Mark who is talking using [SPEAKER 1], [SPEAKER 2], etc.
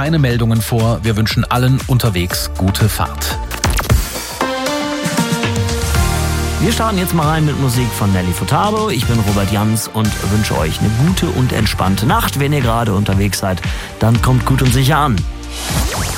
[SPEAKER 1] keine Meldungen vor. Wir wünschen allen unterwegs gute Fahrt.
[SPEAKER 2] Wir starten jetzt mal rein mit Musik von Nelly Furtado. Ich bin Robert Jans und wünsche euch eine gute und entspannte Nacht. Wenn ihr gerade unterwegs seid, dann kommt gut und sicher an.